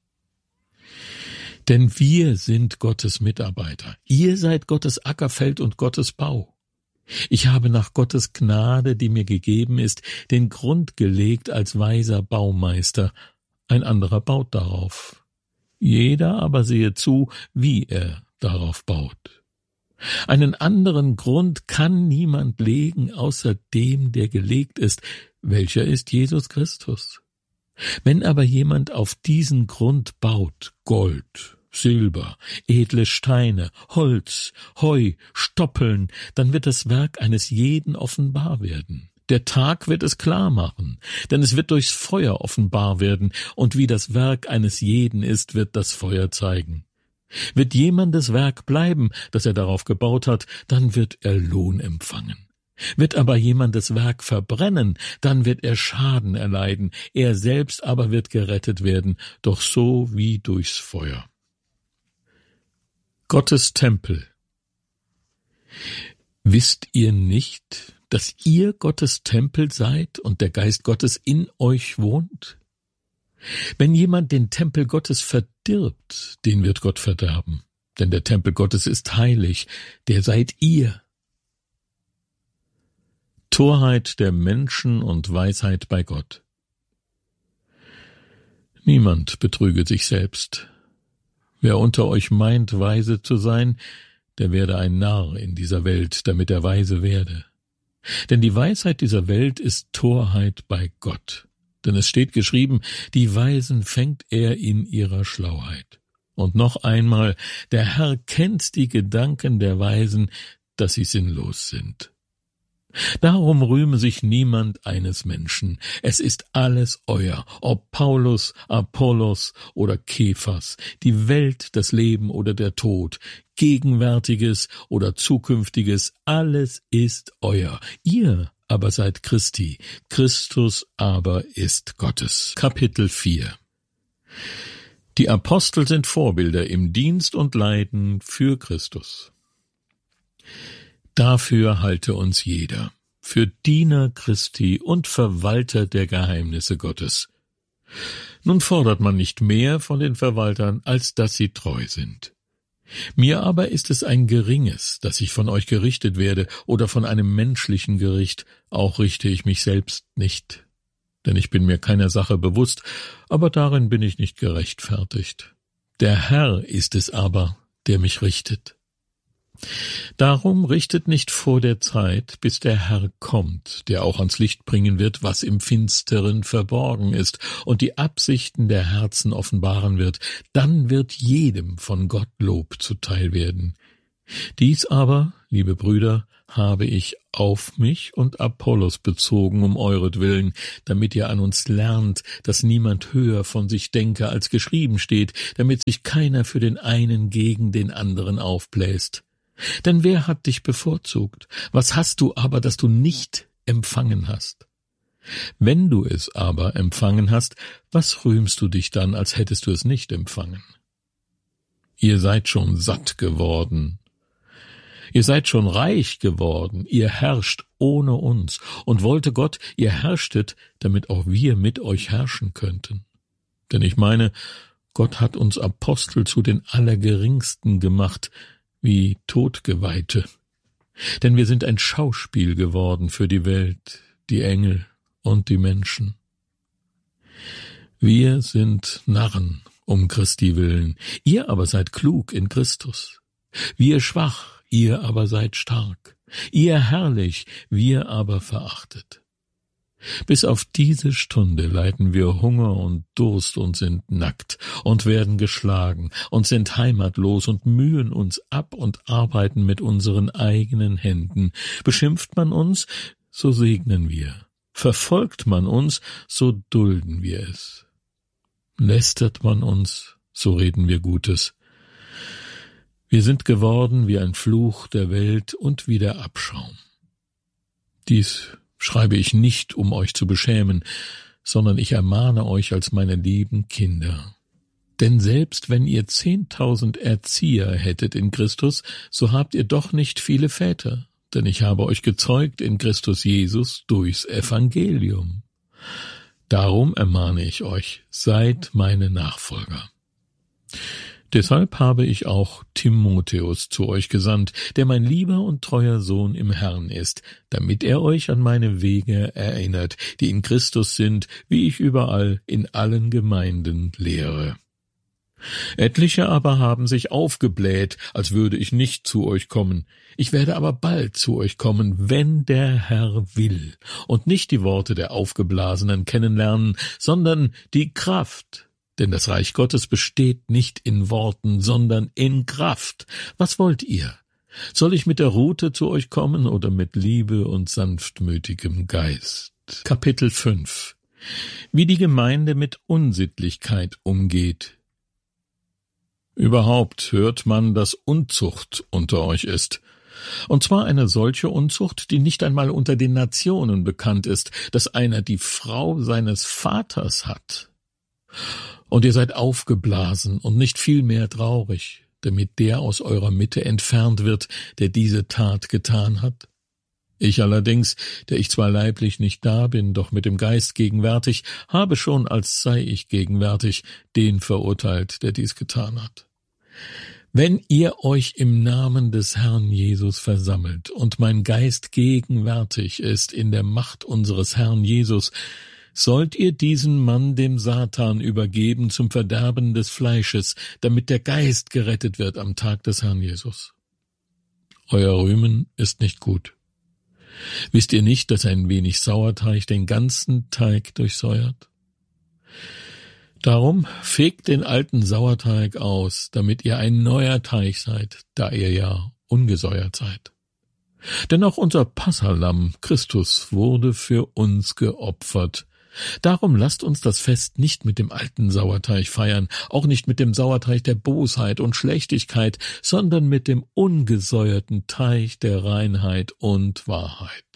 Denn wir sind Gottes Mitarbeiter. Ihr seid Gottes Ackerfeld und Gottes Bau. Ich habe nach Gottes Gnade, die mir gegeben ist, den Grund gelegt als weiser Baumeister, ein anderer baut darauf. Jeder aber sehe zu, wie er darauf baut. Einen anderen Grund kann niemand legen, außer dem, der gelegt ist, welcher ist Jesus Christus. Wenn aber jemand auf diesen Grund baut, Gold, Silber, edle Steine, Holz, Heu, Stoppeln, dann wird das Werk eines jeden offenbar werden. Der Tag wird es klar machen, denn es wird durchs Feuer offenbar werden, und wie das Werk eines jeden ist, wird das Feuer zeigen. Wird jemandes Werk bleiben, das er darauf gebaut hat, dann wird er Lohn empfangen. Wird aber jemandes Werk verbrennen, dann wird er Schaden erleiden, er selbst aber wird gerettet werden, doch so wie durchs Feuer. Gottes Tempel. Wisst ihr nicht, dass ihr Gottes Tempel seid und der Geist Gottes in euch wohnt? Wenn jemand den Tempel Gottes verdirbt, den wird Gott verderben, denn der Tempel Gottes ist heilig, der seid ihr. Torheit der Menschen und Weisheit bei Gott. Niemand betrüge sich selbst. Wer unter euch meint, weise zu sein, der werde ein Narr in dieser Welt, damit er weise werde. Denn die Weisheit dieser Welt ist Torheit bei Gott. Denn es steht geschrieben, die Weisen fängt er in ihrer Schlauheit. Und noch einmal, der Herr kennt die Gedanken der Weisen, dass sie sinnlos sind. Darum rühme sich niemand eines Menschen. Es ist alles euer, ob Paulus, Apollos oder Kephas, die Welt, das Leben oder der Tod, Gegenwärtiges oder Zukünftiges, alles ist euer. Ihr aber seid Christi, Christus aber ist Gottes. Kapitel vier. Die Apostel sind Vorbilder im Dienst und Leiden für Christus. Dafür halte uns jeder, für Diener Christi und Verwalter der Geheimnisse Gottes. Nun fordert man nicht mehr von den Verwaltern, als dass sie treu sind. Mir aber ist es ein geringes, dass ich von euch gerichtet werde oder von einem menschlichen Gericht, auch richte ich mich selbst nicht. Denn ich bin mir keiner Sache bewusst, aber darin bin ich nicht gerechtfertigt. Der Herr ist es aber, der mich richtet. Darum richtet nicht vor der Zeit, bis der Herr kommt, der auch ans Licht bringen wird, was im Finsteren verborgen ist, und die Absichten der Herzen offenbaren wird. Dann wird jedem von Gott Lob zuteil werden. Dies aber, liebe Brüder, habe ich auf mich und Apollos bezogen um euretwillen, damit ihr an uns lernt, dass niemand höher von sich denke, als geschrieben steht, damit sich keiner für den einen gegen den anderen aufbläst. Denn wer hat dich bevorzugt? Was hast du aber, das du nicht empfangen hast? Wenn du es aber empfangen hast, was rühmst du dich dann, als hättest du es nicht empfangen? Ihr seid schon satt geworden. Ihr seid schon reich geworden. Ihr herrscht ohne uns. Und wollte Gott, ihr herrschtet, damit auch wir mit euch herrschen könnten. Denn ich meine, Gott hat uns Apostel zu den Allergeringsten gemacht, wie Todgeweihte. Denn wir sind ein Schauspiel geworden für die Welt, die Engel und die Menschen. Wir sind Narren um Christi willen, ihr aber seid klug in Christus. Wir schwach, ihr aber seid stark. Ihr herrlich, wir aber verachtet. Bis auf diese Stunde leiden wir Hunger und Durst und sind nackt und werden geschlagen und sind heimatlos und mühen uns ab und arbeiten mit unseren eigenen Händen. Beschimpft man uns, so segnen wir. Verfolgt man uns, so dulden wir es. Lästert man uns, so reden wir Gutes. Wir sind geworden wie ein Fluch der Welt und wie der Abschaum. Dies schreibe ich nicht, um euch zu beschämen, sondern ich ermahne euch als meine lieben Kinder. Denn selbst wenn ihr zehntausend Erzieher hättet in Christus, so habt ihr doch nicht viele Väter, denn ich habe euch gezeugt in Christus Jesus durchs Evangelium. Darum ermahne ich euch, seid meine Nachfolger. Deshalb habe ich auch Timotheus zu euch gesandt, der mein lieber und treuer Sohn im Herrn ist, damit er euch an meine Wege erinnert, die in Christus sind, wie ich überall in allen Gemeinden lehre. Etliche aber haben sich aufgebläht, als würde ich nicht zu euch kommen. Ich werde aber bald zu euch kommen, wenn der Herr will, und nicht die Worte der Aufgeblasenen kennenlernen, sondern die Kraft. Denn das Reich Gottes besteht nicht in Worten, sondern in Kraft. Was wollt ihr? Soll ich mit der Rute zu euch kommen oder mit Liebe und sanftmütigem Geist? Kapitel fünf. Wie die Gemeinde mit Unsittlichkeit umgeht. Überhaupt hört man, dass Unzucht unter euch ist. Und zwar eine solche Unzucht, die nicht einmal unter den Nationen bekannt ist, dass einer die Frau seines Vaters hat. Und ihr seid aufgeblasen und nicht vielmehr traurig, damit der aus eurer Mitte entfernt wird, der diese Tat getan hat. Ich allerdings, der ich zwar leiblich nicht da bin, doch mit dem Geist gegenwärtig, habe schon, als sei ich gegenwärtig, den verurteilt, der dies getan hat. Wenn ihr euch im Namen des Herrn Jesus versammelt und mein Geist gegenwärtig ist in der Macht unseres Herrn Jesus, sollt ihr diesen Mann dem Satan übergeben zum Verderben des Fleisches, damit der Geist gerettet wird am Tag des Herrn Jesus. Euer Rühmen ist nicht gut. Wisst ihr nicht, dass ein wenig Sauerteig den ganzen Teig durchsäuert? Darum fegt den alten Sauerteig aus, damit ihr ein neuer Teig seid, da ihr ja ungesäuert seid. Denn auch unser Passalamm, Christus, wurde für uns geopfert. Darum lasst uns das Fest nicht mit dem alten Sauerteig feiern, auch nicht mit dem Sauerteig der Bosheit und Schlechtigkeit, sondern mit dem ungesäuerten Teig der Reinheit und Wahrheit.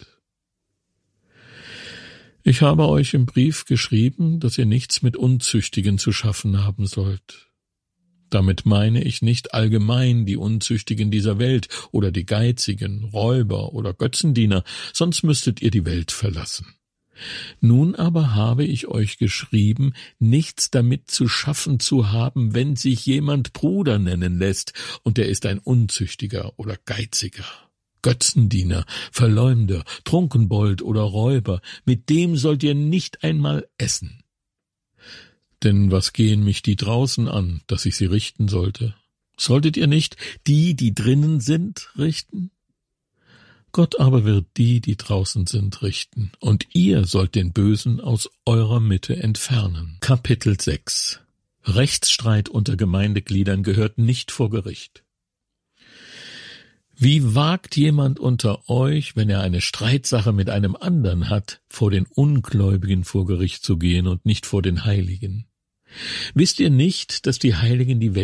Ich habe euch im Brief geschrieben, dass ihr nichts mit Unzüchtigen zu schaffen haben sollt. Damit meine ich nicht allgemein die Unzüchtigen dieser Welt oder die Geizigen, Räuber oder Götzendiener, sonst müsstet ihr die Welt verlassen. Nun aber habe ich euch geschrieben, nichts damit zu schaffen zu haben, wenn sich jemand Bruder nennen lässt, und er ist ein Unzüchtiger oder Geiziger, Götzendiener, Verleumder, Trunkenbold oder Räuber, mit dem sollt ihr nicht einmal essen. Denn was gehen mich die draußen an, dass ich sie richten sollte? Solltet ihr nicht die, die drinnen sind, richten? Gott aber wird die, die draußen sind, richten, und ihr sollt den Bösen aus eurer Mitte entfernen. Kapitel sechs. Rechtsstreit unter Gemeindegliedern gehört nicht vor Gericht. Wie wagt jemand unter euch, wenn er eine Streitsache mit einem anderen hat, vor den Ungläubigen vor Gericht zu gehen und nicht vor den Heiligen? Wisst ihr nicht, dass die Heiligen die Welt